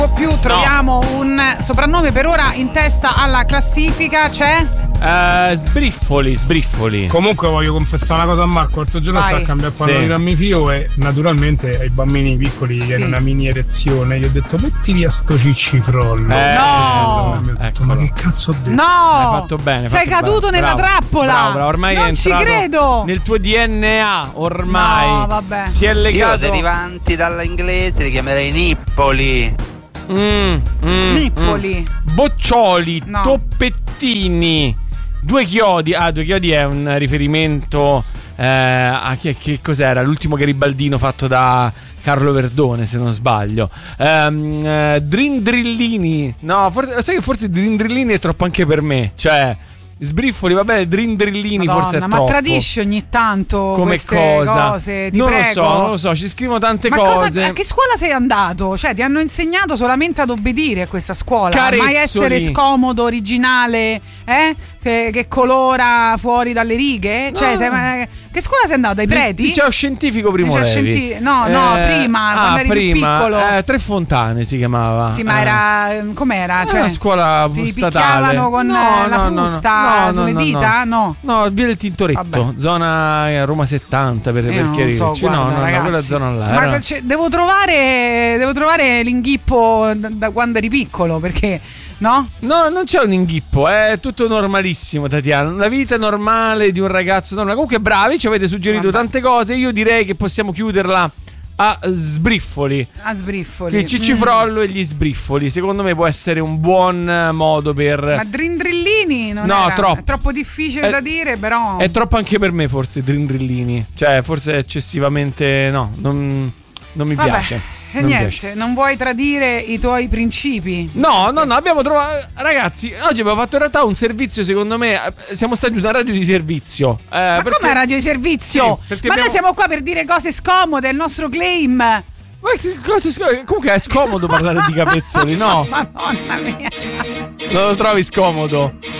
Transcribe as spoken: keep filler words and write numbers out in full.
più troviamo no. un soprannome per ora in testa alla classifica. C'è? Uh, sbriffoli, sbriffoli. Comunque voglio confessare una cosa a Marco. L'altro giorno sta a cambiare il panno di rammifio e naturalmente ai bambini piccoli sì. viene una mini erezione. Gli ho detto metti via sto ciccifrollo. Eh, no. Mi ho detto, ma che cazzo ho detto? No, hai fatto bene. Sei fatto caduto bene. nella bravo, trappola. Bravo, bravo. Ormai non è ci credo. Nel tuo D N A ormai. No, vabbè. Si è legato. Io derivanti dall'inglese li chiamerei nippoli. Mm, mm, Nippoli. Mm. Boccioli, no. toppettini. Due chiodi. Ah, due chiodi è un riferimento eh, a che, che cos'era? L'ultimo garibaldino fatto da Carlo Verdone, se non sbaglio. Um, uh, Drindrillini. No, forse, sai che forse Drindrillini è troppo anche per me. Cioè, sbriffoli, va bene, Drindrillini Madonna, forse è ma troppo. Ma tradisci ogni tanto come queste cosa? cose, ti non prego. lo so, non lo so, ci scrivono tante ma cose. Cosa, a che scuola sei andato? Cioè, ti hanno insegnato solamente ad obbedire a questa scuola? Carezzoli. Mai essere scomodo, originale, eh? Che, che colora fuori dalle righe? Cioè, no. sei, ma, che scuola sei andato? Dai preti? Liceo scientifico Primo Liceo Levi. scientifico. No, no, eh, prima, ah, quando eri prima, più piccolo. Eh, Tre Fontane si chiamava. Sì, ma eh. era com'era? Cioè, una scuola ti statale. picchiavano con no, la no, frusta no, no, sulle no, dita? No. No, via del Tintoretto, Vabbè. zona Roma settanta per, per chiarirci. So, no, guarda, no, ragazzi. no, quella zona là. Ma era... cioè, devo trovare devo trovare l'inghippo da, da quando eri piccolo, perché no? No, non c'è un inghippo, è tutto normalissimo, Tatiana. La vita normale di un ragazzo normale. Comunque bravi, ci avete suggerito Vabbè. tante cose. Io direi che possiamo chiuderla a sbriffoli. A sbriffoli. Il ciccifrollo mm. e gli sbriffoli. Secondo me può essere un buon modo per. Ma drindrillini non no, era, troppo. È troppo difficile è, da dire, però. È troppo anche per me, forse, drindrillini. Cioè, forse eccessivamente. No, non, non mi Vabbè. piace. E non niente, piace. non vuoi tradire i tuoi principi? No, no, no, abbiamo trovato. Ragazzi, oggi abbiamo fatto in realtà un servizio, secondo me. Siamo stati una radio di servizio. Eh, Ma perché... come radio di servizio? Sì, Ma abbiamo... noi siamo qua per dire cose scomode, è il nostro claim. Ma cose scomode? Comunque è scomodo parlare di capezzoli, no? Madonna mia. Non lo trovi scomodo?